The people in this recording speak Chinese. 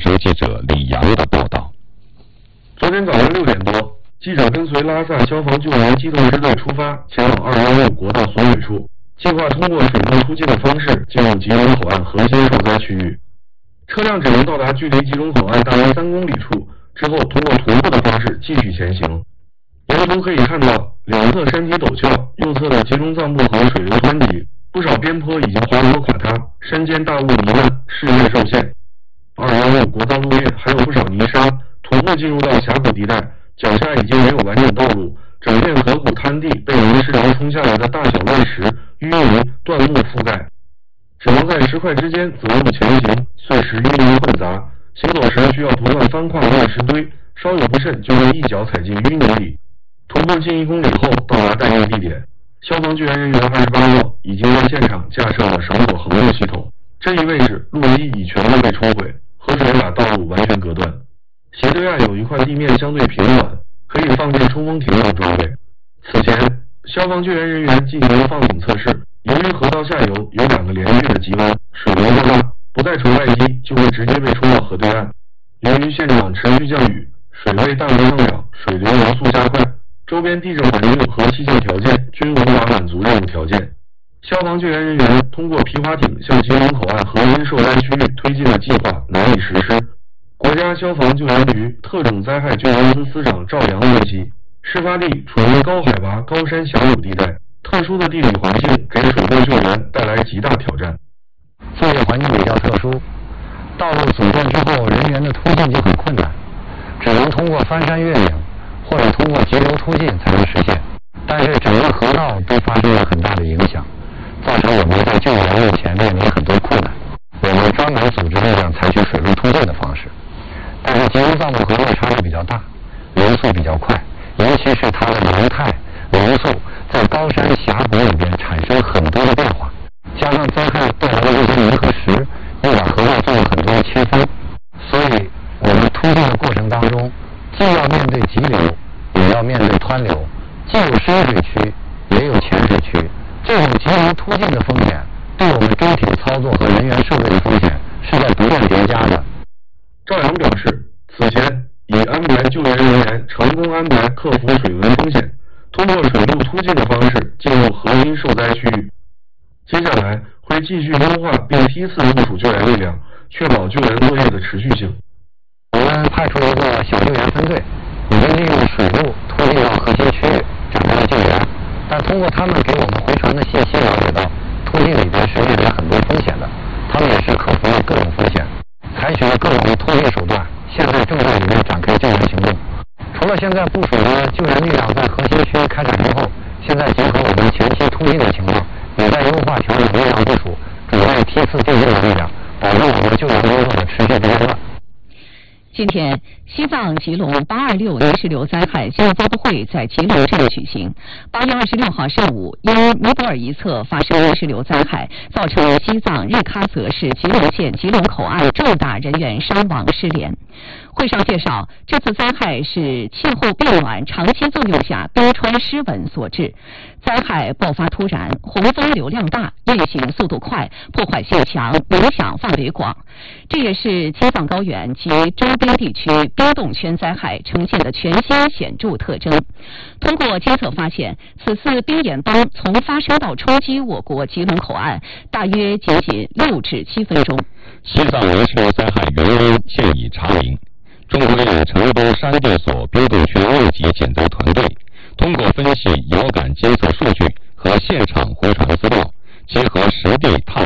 台记者李阳的报道。 昨天早上6点多，记者跟随拉萨消防救援机动支队出发，前往215国道锁水处，计划通过水路出境的方式进入吉隆口岸核心受灾区域。车辆只能到达距离吉隆口岸大约3公里处，之后通过徒步的方式继续前行。沿途可以看到，两侧山体陡峭，右侧的集中藏布河水流湍急，不少边坡已经滑落垮塌，山间大雾弥漫，视野受限。215国道路面还有不少泥沙，徒步进入到峡谷地带，脚下已经没有完整道路，整片河谷滩地被泥石流冲下来的大小乱石、淤泥、断木覆盖，只能在石块之间走路前行，碎石淤泥混杂，行走时需要不断翻跨乱石堆，稍有不慎就会一脚踩进淤泥里。徒步近1公里后到达待命地点，消防救援人员28号已经在现场架设了绳索横路系统，这一位置路基已全部被冲毁，河水把道路完全隔断。斜对岸有一块地面相对平缓，可以放置冲锋艇等装备。此前，消防救援人员进行了放井测试，由于河道下游有2个连续的急弯，水流过大，不再冲外机就会直接被冲到河对岸。由于现场持续降雨，水位大幅上涨，水流流速加快，周边地质环境和气象条件均无法满足任务条件。消防救援人员通过皮划艇向吉隆口岸核心受灾区域推进的计划难以实施。国家消防救援局特种灾害救援司司长赵阳分析，事发地处于高海拔高山峡谷地带，特殊的地理环境给水陆救援带来极大挑战。 作业环境比较特殊，道路阻断之后，人员的突进就很困难，只能通过翻山越岭或者通过急流突进才能实现。但是整个河道都发生了很大的影响，造成我们在救援路前面临很多困难。我们专门组织力量采取水路突进的方式，但是吉隆藏布河落差力比较大，流速比较快，尤其是它的流态、流速在高山峡谷里边产生很多的变化，加上灾害带来的这些泥和石，又把河道做了很多的切分，所以我们突进的过程当中，既要面对急流，也要面对湍流，既有深水区，也有浅水区，这种急流突进的风险，对我们舟艇操作和人员设备的风险是在不断叠加的。 赵阳表示，此前已安排救援人员成功安排克服水文风险，通过水路突进的方式进入核心受灾区域。接下来会继续优化并批次部署救援力量，确保救援作业的持续性。 我们派出一个小救援分队，已经利用水路突进到核心区域展开了救援，但通过他们给我们回传的信息了解到，突进里边是面临很多风险的，他们也是克服了各种风险，采取了各种突进手段，现在正在里面展开救援行动。除了现在部署的救援力量在核心区开展之后，现在结合我们前期突进的情况，也在优化调整力量部署，准备批次进进的力量，保证我们救援工作的持续不间断。 今天，西藏吉隆826泥石流灾害新闻发布会在吉隆镇举行。8月26号上午，因尼泊尔一侧发生泥石流灾害，造成西藏日喀则市吉隆县吉隆口岸重大人员伤亡失联。会上介绍，这次灾害是气候变暖长期作用下冰川失稳所致，灾害爆发突然，洪峰流量大，运行速度快，破坏性强，影响范围广。这也是西藏高原及周边地区冰冻圈灾害呈现的全新显著特征。通过监测发现，此次冰岩崩从发生到冲击我国吉隆口岸，大约仅6至7分钟。 西藏泥石流灾害原因现已查明。中国有成都山地所冰冻圈应急减灾团队，通过分析遥感监测数据和现场回传资料，结合实地踏